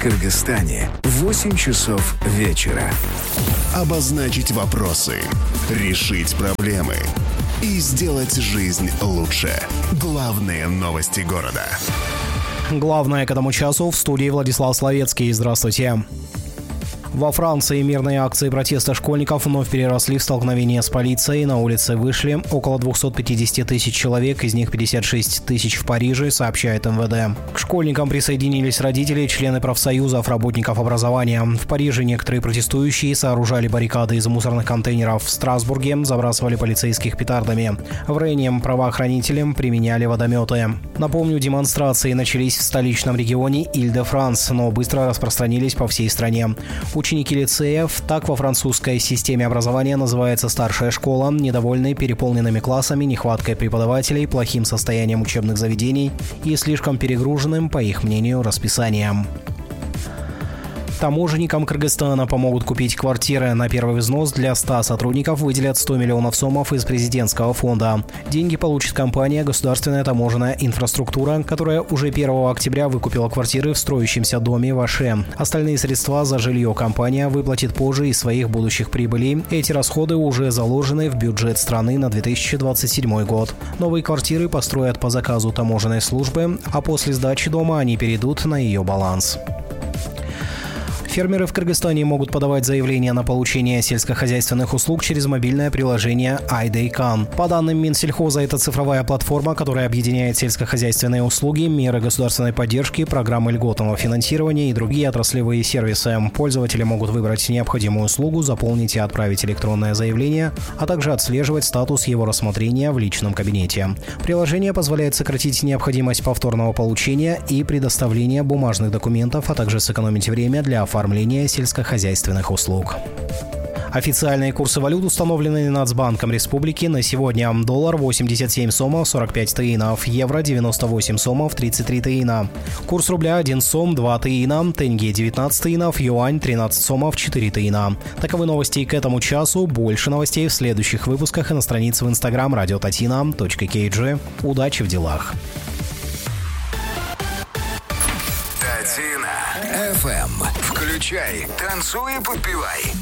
Кыргызстане 8 часов вечера. Обозначить вопросы, решить проблемы и сделать жизнь лучше. Главные новости города. Главное к этому часу в студии Владислав Словецкий. Здравствуйте. Во Франции мирные акции протеста школьников вновь переросли в столкновение с полицией. На улицы вышли около 250 тысяч человек, из них 56 тысяч в Париже, сообщает МВД. К школьникам присоединились родители, члены профсоюзов, работников образования. В Париже некоторые протестующие сооружали баррикады из мусорных контейнеров. В Страсбурге забрасывали полицейских петардами. В Рейне правоохранителям применяли водометы. Напомню, демонстрации начались в столичном регионе Иль-де-Франс, но быстро распространились по всей стране. Ученики лицеев, так во французской системе образования называется старшая школа, недовольны переполненными классами, нехваткой преподавателей, плохим состоянием учебных заведений и слишком перегруженным, по их мнению, расписанием. Таможенникам Кыргызстана помогут купить квартиры. На первый взнос для 100 сотрудников выделят 100 миллионов сомов из президентского фонда. Деньги получит компания «Государственная таможенная инфраструктура», которая уже 1 октября выкупила квартиры в строящемся доме в Аше. Остальные средства за жилье компания выплатит позже из своих будущих прибылей. Эти расходы уже заложены в бюджет страны на 2027 год. Новые квартиры построят по заказу таможенной службы, а после сдачи дома они перейдут на ее баланс. Фермеры в Кыргызстане могут подавать заявления на получение сельскохозяйственных услуг через мобильное приложение iDayCan. По данным Минсельхоза, это цифровая платформа, которая объединяет сельскохозяйственные услуги, меры государственной поддержки, программы льготного финансирования и другие отраслевые сервисы. Пользователи могут выбрать необходимую услугу, заполнить и отправить электронное заявление, а также отслеживать статус его рассмотрения в личном кабинете. Приложение позволяет сократить необходимость повторного получения и предоставления бумажных документов, а также сэкономить время для оформления сельскохозяйственных услуг. Официальные курсы валют установлены Нацбанком Республики на сегодня. Доллар 87 сомов 45 таинов, евро 98 сомов 33 таина. Курс рубля 1 сом 2 таина, тенге 19 таинов, юань 13 сомов 4 таина. Таковы новости к этому часу. Больше новостей в следующих выпусках и на странице в Instagram radiotatina.kg. Удачи в делах. Татина FM. Включай, танцуй и подпевай.